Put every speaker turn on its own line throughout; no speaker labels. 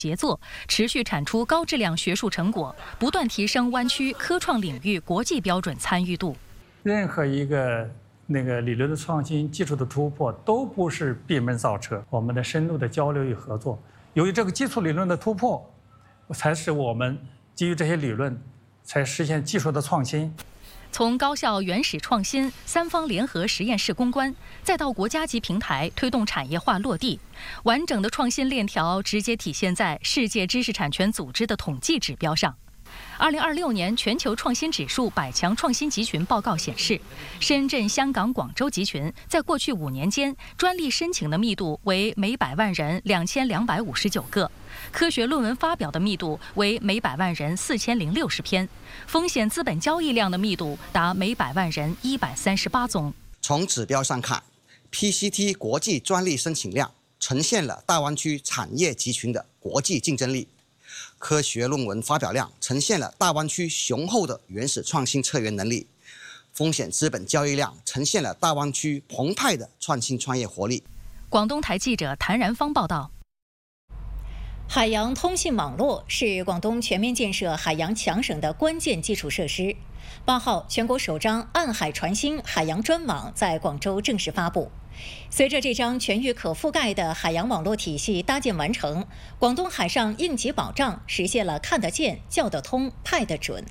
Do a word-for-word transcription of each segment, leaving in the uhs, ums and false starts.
协作，持续产出高质量学术成果，不断提升湾区科创领域国际标准参与度。
任何一个那个理论的创新、技术的突破，都不是闭门造车。我们的深度的交流与合作，由于这个基础理论的突破，才使我们基于这些理论，才实现技术的创新。
从高校原始创新、三方联合实验室攻关，再到国家级平台推动产业化落地，完整的创新链条直接体现在世界知识产权组织的统计指标上。二零二六年全球创新指数百强创新集群报告显示，深圳、香港、广州集群在过去五年间，专利申请的密度为每百万人两千两百五十九个，科学论文发表的密度为每百万人四千零六十篇，风险资本交易量的密度达每百万人一百三十八宗。
从指标上看 ，P C T 国际专利申请量呈现了大湾区产业集群的国际竞争力。科学论文发表量呈现了大湾区雄厚的原始创新策源能力，风险资本交易量呈现了大湾区澎湃的创新创业活力。
广东台记者谭然芳报道。
海洋通信网络是广东全面建设海洋强省的关键基础设施。八号，全国首张暗海传星海洋专网在广州正式发布。随着这张全域可覆盖的海洋网络体系搭建完成，广东海上应急保障实现了看得见、叫得通、派得准。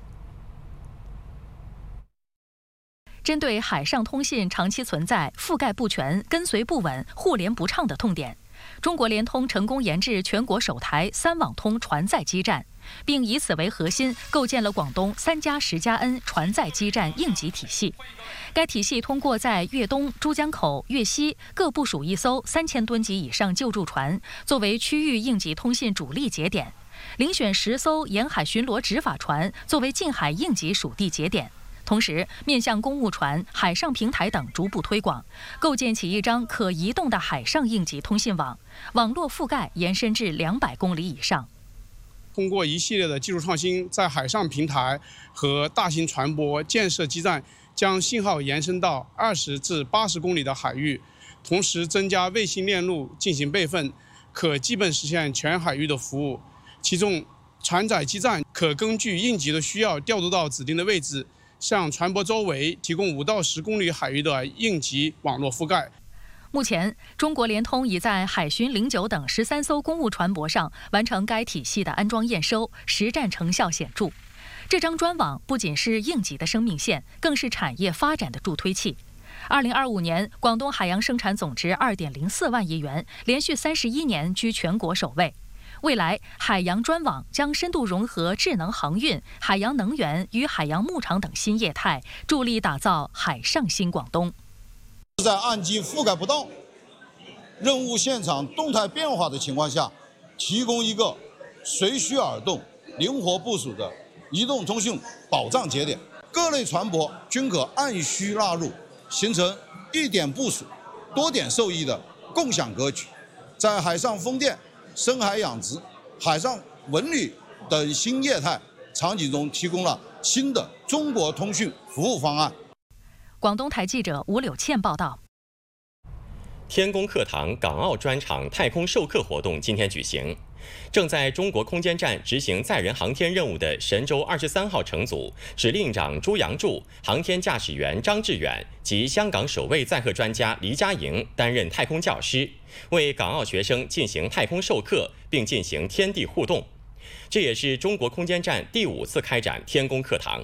针对海上通信长期存在覆盖不全、跟随不稳、互联不畅的痛点，中国联通成功研制全国首台三网通船载基站，并以此为核心构建了广东三加十加 N 船载基站应急体系。该体系通过在粤东、珠江口、粤西各部署一艘三千吨级以上救助船，作为区域应急通信主力节点，遴选十艘沿海巡逻执法船作为近海应急属地节点。同时，面向公务船、海上平台等逐步推广，构建起一张可移动的海上应急通信网，网络覆盖延伸至两百公里以上。
通过一系列的技术创新，在海上平台和大型船舶建设基站，将信号延伸到二十至八十公里的海域，同时增加卫星链路进行备份，可基本实现全海域的服务。其中，船载基站可根据应急的需要调度到指定的位置，向船舶周围提供五到十公里海域的应急网络覆盖。
目前，中国联通已在海巡零九等十三艘公务船舶上完成该体系的安装验收，实战成效显著。这张专网不仅是应急的生命线，更是产业发展的助推器。二零二五年，广东海洋生产总值二点零四万亿元，连续三十一年居全国首位。未来，海洋专网将深度融合智能航运、海洋能源与海洋牧场等新业态，助力打造海上新广东。
在岸基覆盖不当、任务现场动态变化的情况下，提供一个随需而动、灵活部署的移动通讯保障节点，各类船舶均可按需纳入，形成一点部署、多点受益的共享格局，在海上风电、深海养殖、海上文旅等新业态场景中提供了新的中国通讯服务方案。
广东台记者吴柳倩报道。
天宫课堂港澳专场太空授课活动今天举行。正在中国空间站执行载人航天任务的神舟二十三号乘组指令长朱杨柱、航天驾驶员张志远及香港首位载荷专家黎家莹担任太空教师，为港澳学生进行太空授课，并进行天地互动。这也是中国空间站第五次开展天宫课堂。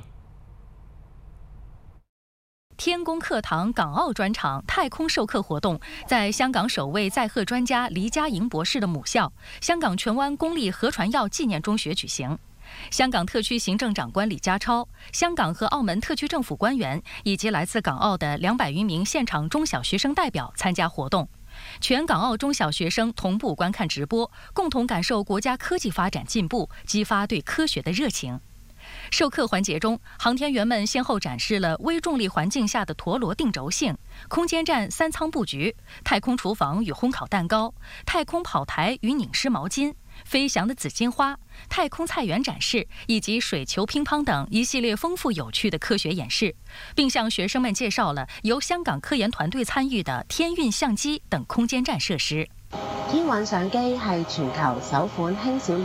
天宫课堂港澳专场太空授课活动在香港首位载荷专家黎家莹博士的母校香港荃湾公立何传耀纪念中学举行。香港特区行政长官李家超、香港和澳门特区政府官员以及来自港澳的两百余名现场中小学生代表参加活动。全港澳中小学生同步观看直播，共同感受国家科技发展进步，激发对科学的热情。授课环节中，航天员们先后展示了微重力环境下的陀螺定轴性、空间站三舱布局、太空厨房与烘烤蛋糕、太空跑台与拧湿毛巾、飞翔的紫荆花、太空菜园展示以及水球乒乓等一系列丰富有趣的科学演示，并向学生们介绍了由香港科研团队参与的天运相机等空间站设施。
天韻相機係全球首款輕小